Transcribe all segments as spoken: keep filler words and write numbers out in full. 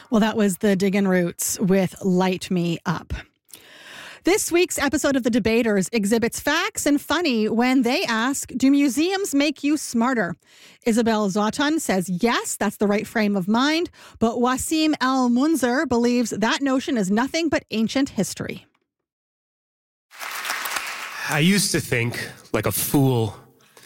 Well, that was the Diggin' Roots with Light Me Up. This week's episode of The Debaters exhibits facts and funny when they ask, do museums make you smarter? Isabel Zotton says, yes, that's the right frame of mind. But Wasim Al-Munzer believes that notion is nothing but ancient history. I used to think, like a fool,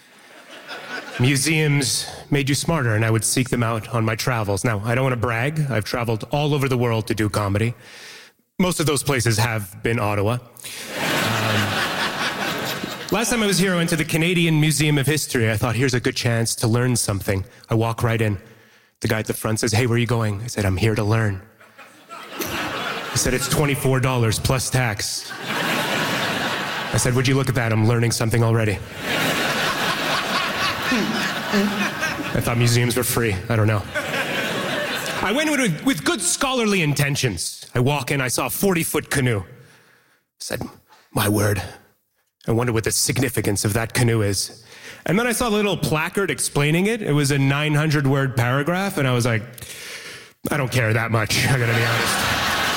museums made you smarter, and I would seek them out on my travels. Now, I don't want to brag. I've traveled all over the world to do comedy. Most of those places have been Ottawa. Um, last time I was here, I went to the Canadian Museum of History. I thought, here's a good chance to learn something. I walk right in. The guy at the front says, hey, where are you going? I said, I'm here to learn. He said, it's twenty-four dollars plus tax. I said, would you look at that? I'm learning something already. I thought museums were free. I don't know. I went with, with good scholarly intentions. I walk in, I saw a forty-foot canoe. I said, my word, I wonder what the significance of that canoe is. And then I saw the little placard explaining it. It was a nine hundred word paragraph, and I was like, I don't care that much, I gotta be honest.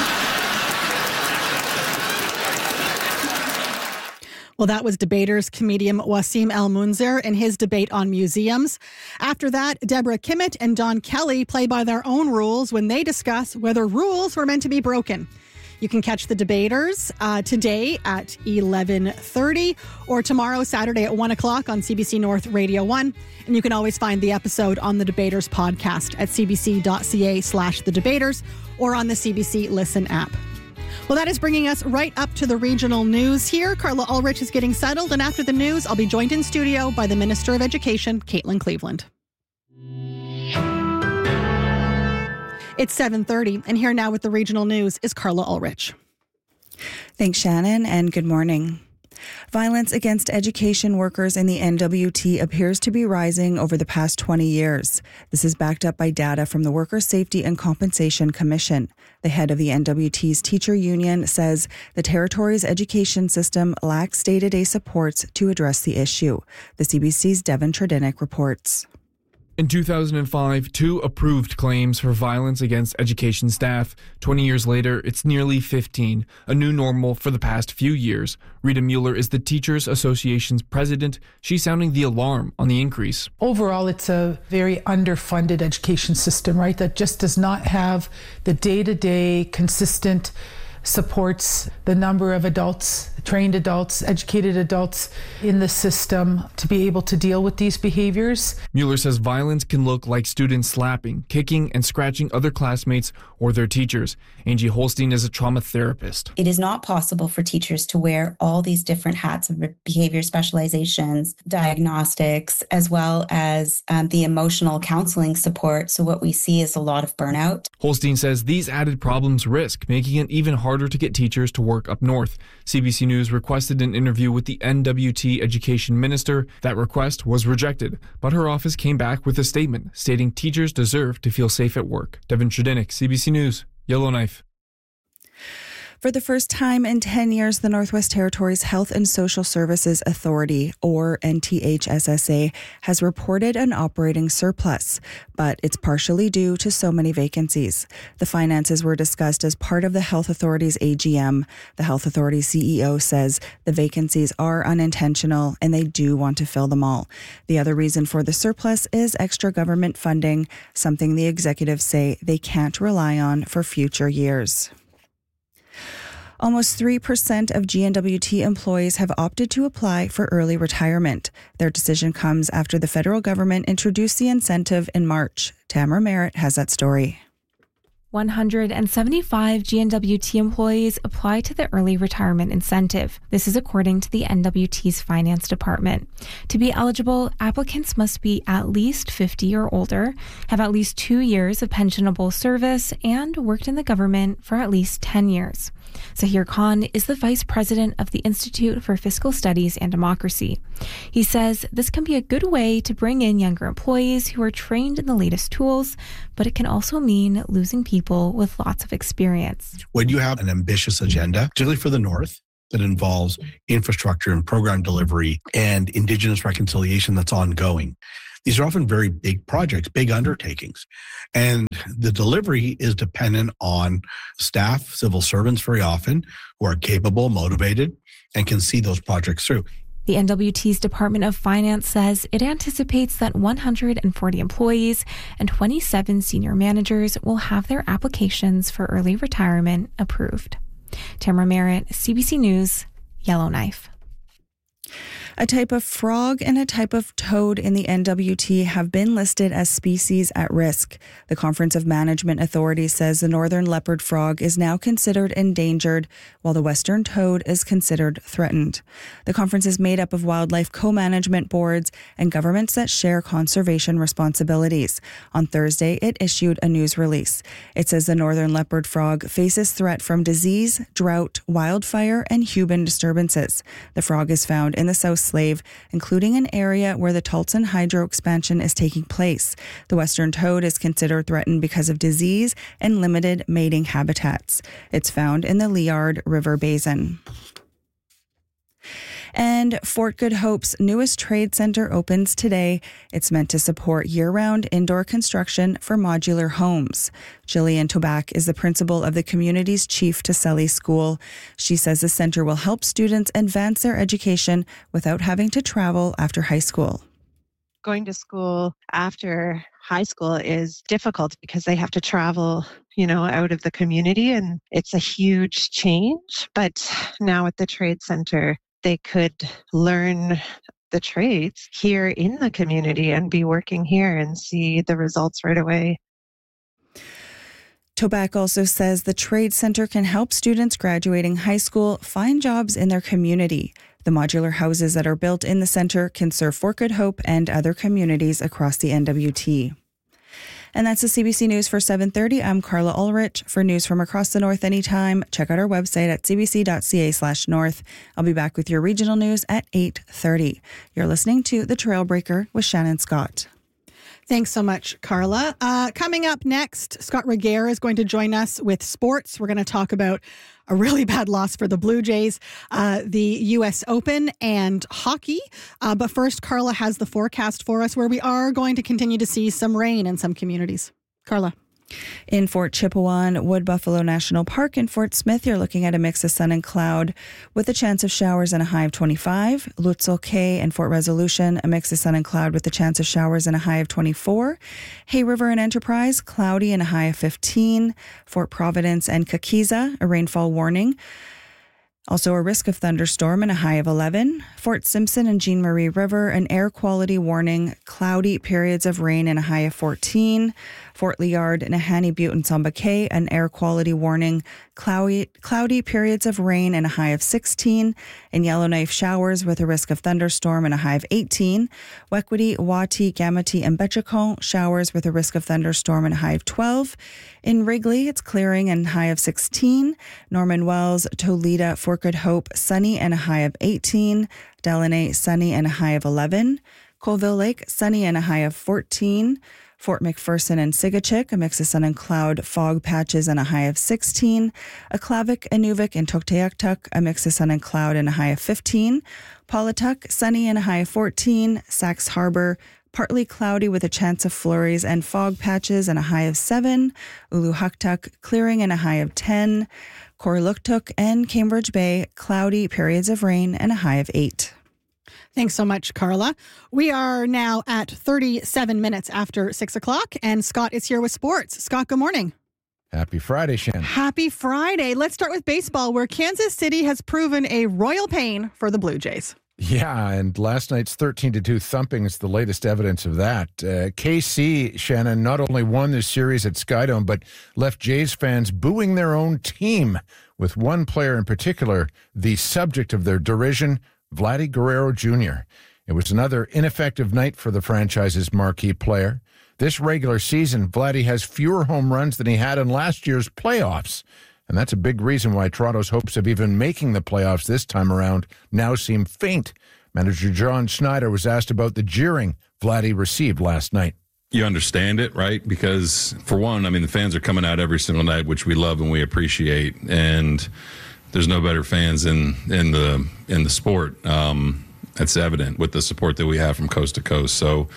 Well, that was Debaters comedian Wasim Al-Munzer in his debate on museums. After that, Deborah Kimmett and Don Kelly play by their own rules when they discuss whether rules were meant to be broken. You can catch the Debaters uh, today at eleven thirty or tomorrow, Saturday at one o'clock on C B C North Radio one. And you can always find the episode on the Debaters podcast at cbc.ca slash the Debaters or on the C B C Listen app. Well, that is bringing us right up to the regional news here. Carla Ulrich is getting settled, and after the news, I'll be joined in studio by the Minister of Education, Caitlin Cleveland. It's seven thirty, and here now with the regional news is Carla Ulrich. Thanks, Shannon, and good morning. Violence against education workers in the N W T appears to be rising over the past twenty years. This is backed up by data from the Workers' Safety and Compensation Commission. The head of the N W T's teacher union says the territory's education system lacks day-to-day supports to address the issue. The C B C's Devin Tredinnick reports. In two thousand five, two approved claims for violence against education staff. twenty years later, it's nearly fifteen, a new normal for the past few years. Rita Mueller is the Teachers Association's president. She's sounding the alarm on the increase. Overall, it's a very underfunded education system, right, that just does not have the day-to-day consistent supports the number of adults, trained adults, educated adults in the system to be able to deal with these behaviors. Mueller says violence can look like students slapping, kicking, and scratching other classmates or their teachers. Angie Holstein is a trauma therapist. It is not possible for teachers to wear all these different hats of behavior specializations, diagnostics, as well as um, the emotional counseling support. So what we see is a lot of burnout. Holstein says these added problems risk making it even harder to get teachers to work up north. C B C News requested an interview with the N W T education minister. That request was rejected, but her office came back with a statement stating teachers deserve to feel safe at work. Devin Tredinnick, C B C News, Yellowknife. For the first time in ten years, the Northwest Territories Health and Social Services Authority, or N T H S S A, has reported an operating surplus, but it's partially due to so many vacancies. The finances were discussed as part of the Health Authority's A G M. The Health Authority C E O says the vacancies are unintentional and they do want to fill them all. The other reason for the surplus is extra government funding, something the executives say they can't rely on for future years. Almost three percent of G N W T employees have opted to apply for early retirement. Their decision comes after the federal government introduced the incentive in March. Tamara Merritt has that story. one hundred seventy-five G N W T employees apply to the early retirement incentive. This is according to the N W T's finance department. To be eligible, applicants must be at least fifty or older, have at least two years of pensionable service, and worked in the government for at least ten years. Zahir Khan is the vice president of the Institute for Fiscal Studies and Democracy. He says this can be a good way to bring in younger employees who are trained in the latest tools, but it can also mean losing people with lots of experience. When you have an ambitious agenda, particularly for the North, that involves infrastructure and program delivery and Indigenous reconciliation that's ongoing, These are often very big projects, big undertakings. And the delivery is dependent on staff, civil servants very often, who are capable, motivated, and can see those projects through. The N W T's Department of Finance says it anticipates that one hundred forty employees and twenty-seven senior managers will have their applications for early retirement approved. Tamara Merritt, C B C News, Yellowknife. A type of frog and a type of toad in the N W T have been listed as species at risk. The Conference of Management Authorities says the northern leopard frog is now considered endangered, while the western toad is considered threatened. The conference is made up of wildlife co-management boards and governments that share conservation responsibilities. On Thursday, it issued a news release. It says the northern leopard frog faces threat from disease, drought, wildfire, and human disturbances. The frog is found in the South Slave, including an area where the Tulton hydro expansion is taking place. The western toad is considered threatened because of disease and limited mating habitats. It's found in the Liard River Basin. And Fort Good Hope's newest trade center opens today. It's meant to support year-round indoor construction for modular homes. Jillian Toback is the principal of the community's Chief Taselli School. She says the center will help students advance their education without having to travel after high school. Going to school after high school is difficult because they have to travel, you know, out of the community, and it's a huge change. But now at the Trade Center, they could learn the trades here in the community and be working here and see the results right away. Toback also says the Trade Center can help students graduating high school find jobs in their community. The modular houses that are built in the center can serve Fort Good Hope and other communities across the N W T. And that's the C B C News for seven thirty. I'm Carla Ulrich. For news from across the North anytime, check out our website at cbc.ca slash north. I'll be back with your regional news at eight thirty. You're listening to The Trailbreaker with Shannon Scott. Thanks so much, Carla. Uh, coming up next, Scott Regehr is going to join us with sports. We're going to talk about a really bad loss for the Blue Jays, uh, the U S Open, and hockey. Uh, but first, Carla has the forecast for us, where we are going to continue to see some rain in some communities. Carla. In Fort Chipewyan, Wood Buffalo National Park, and Fort Smith, you're looking at a mix of sun and cloud with a chance of showers and a high of twenty-five. Lutzel Cay and Fort Resolution, a mix of sun and cloud with a chance of showers and a high of twenty-four. Hay River and Enterprise, cloudy and a high of fifteen. Fort Providence and Kakiza, a rainfall warning. Also a risk of thunderstorm and a high of eleven. Fort Simpson and Jean Marie River, an air quality warning, cloudy periods of rain and a high of fourteen. Fort Liard, Nahanni Butte and Samba Cay, an air quality warning, cloudy, cloudy periods of rain and a high of sixteen. In Yellowknife, showers with a risk of thunderstorm and a high of eighteen. Wequity, Wati, Gamity, and Betchacon, showers with a risk of thunderstorm and a high of twelve. In Wrigley, it's clearing and high of sixteen. Norman Wells, Toledo, Fort Good Hope, sunny and a high of eighteen. Delaney, sunny and a high of eleven. Colville Lake, sunny and a high of fourteen. Fort McPherson and Sigachik, a mix of sun and cloud, fog patches and a high of sixteen. Aklavik, Inuvik, and Tuktoyaktuk, a mix of sun and cloud and a high of fifteen. Paulatuk, sunny and a high of fourteen. Sax Harbor, partly cloudy with a chance of flurries and fog patches and a high of seven. Uluhaktuk, clearing and a high of ten. Korluktuk and Cambridge Bay, cloudy periods of rain and a high of eight. Thanks so much, Carla. We are now at thirty-seven minutes after six o'clock, and Scott is here with sports. Scott, good morning. Happy Friday, Shannon. Happy Friday. Let's start with baseball, where Kansas City has proven a royal pain for the Blue Jays. Yeah, and last night's thirteen to two thumping is the latest evidence of that. Uh, K C, Shannon, not only won this series at Skydome, but left Jays fans booing their own team, with one player in particular the subject of their derision, Vladdy Guerrero Junior It was another ineffective night for the franchise's marquee player. This regular season, Vladdy has fewer home runs than he had in last year's playoffs. And that's a big reason why Toronto's hopes of even making the playoffs this time around now seem faint. Manager John Schneider was asked about the jeering Vladdy received last night. You understand it, right? Because, for one, I mean, the fans are coming out every single night, which we love and we appreciate. And there's no better fans in, in the in the sport. Um, that's evident with the support that we have from coast to coast. So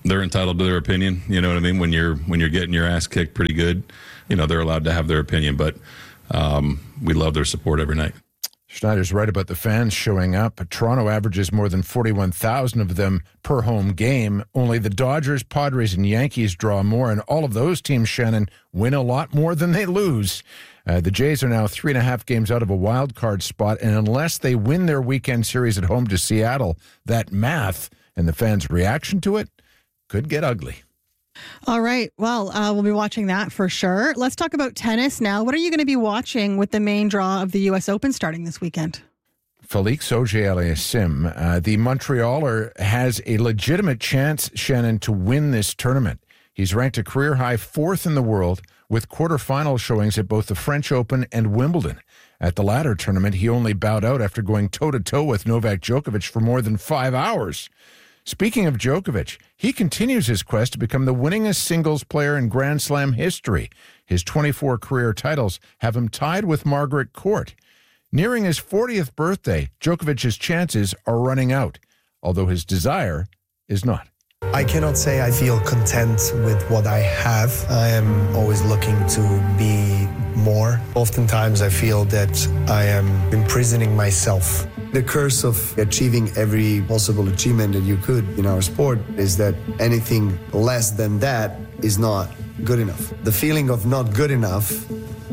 they're entitled to their opinion. You know what I mean? When you're when you're getting your ass kicked pretty good, you know, they're allowed to have their opinion. But um, we love their support every night. Schneider's right about the fans showing up. Toronto averages more than forty-one thousand of them per home game. Only the Dodgers, Padres, and Yankees draw more, and all of those teams, Shannon, win a lot more than they lose. Uh, the Jays are now three and a half games out of a wild card spot, and unless they win their weekend series at home to Seattle, that math and the fans' reaction to it could get ugly. All right. Well, uh, we'll be watching that for sure. Let's talk about tennis now. What are you going to be watching with the main draw of the U S Open starting this weekend? Felix Auger-Aliassime, uh, the Montrealer, has a legitimate chance, Shannon, to win this tournament. He's ranked a career-high fourth in the world with quarterfinal showings at both the French Open and Wimbledon. At the latter tournament, he only bowed out after going toe-to-toe with Novak Djokovic for more than five hours. Speaking of Djokovic, he continues his quest to become the winningest singles player in Grand Slam history. His twenty-four career titles have him tied with Margaret Court. Nearing his fortieth birthday, Djokovic's chances are running out, although his desire is not. I cannot say I feel content with what I have. I am always looking to be more. Oftentimes I feel that I am imprisoning myself. The curse of achieving every possible achievement that you could in our sport is that anything less than that is not good enough. The feeling of not good enough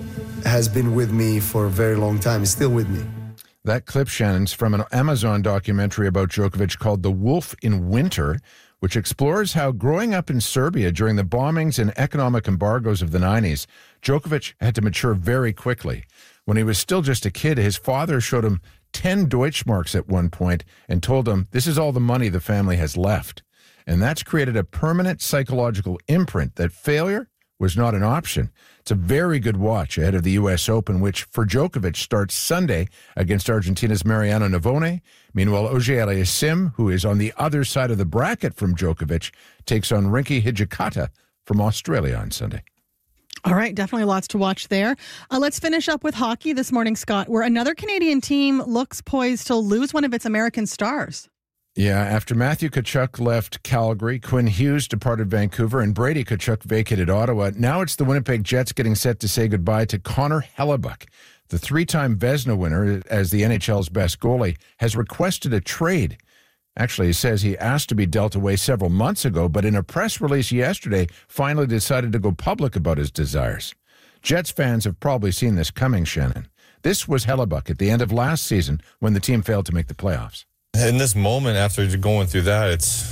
has been with me for a very long time. It's still with me. That clip, Shannon's from an Amazon documentary about Djokovic called The Wolf in Winter, which explores how growing up in Serbia during the bombings and economic embargoes of the nineties, Djokovic had to mature very quickly. When he was still just a kid, his father showed him ten Deutschmarks at one point and told him, this is all the money the family has left. And that's created a permanent psychological imprint that failure was not an option. It's a very good watch ahead of the U S Open, which for Djokovic starts Sunday against Argentina's Mariano Navone. Meanwhile, Auger-Aliassime, who is on the other side of the bracket from Djokovic, takes on Rinky Hijikata from Australia on Sunday. All right, definitely lots to watch there. Uh, let's finish up with hockey this morning, Scott, where another Canadian team looks poised to lose one of its American stars. Yeah, after Matthew Tkachuk left Calgary, Quinn Hughes departed Vancouver, and Brady Tkachuk vacated Ottawa. Now it's the Winnipeg Jets getting set to say goodbye to Connor Hellebuyck. The three-time Vezina winner, as the N H L's best goalie, has requested a trade. Actually, he says he asked to be dealt away several months ago, but in a press release yesterday, finally decided to go public about his desires. Jets fans have probably seen this coming, Shannon. This was Hellebuyck at the end of last season when the team failed to make the playoffs. In this moment, after going through that, it's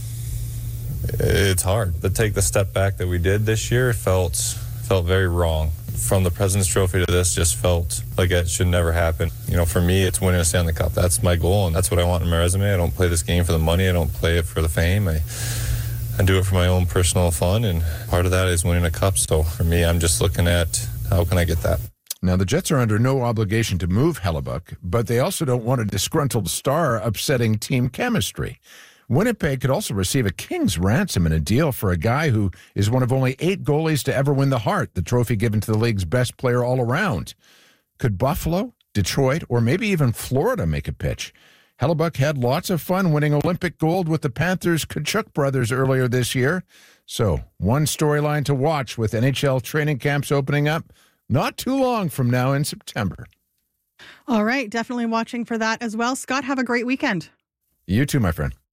it's hard. To take the step back that we did this year felt felt very wrong. From the President's Trophy to this, just felt like it should never happen. You know, for me, it's winning a Stanley Cup. That's my goal, and that's what I want in my resume. I don't play this game for the money. I don't play it for the fame. I, I do it for my own personal fun, and part of that is winning a cup. So for me, I'm just looking at how can I get that. Now, the Jets are under no obligation to move Hellebuyck, but they also don't want a disgruntled star upsetting team chemistry. Winnipeg could also receive a king's ransom in a deal for a guy who is one of only eight goalies to ever win the Hart, the trophy given to the league's best player all around. Could Buffalo, Detroit, or maybe even Florida make a pitch? Hellebuyck had lots of fun winning Olympic gold with the Panthers' Tkachuk brothers earlier this year. So, one storyline to watch with N H L training camps opening up not too long from now in September. All right, definitely watching for that as well. Scott, have a great weekend. You too, my friend.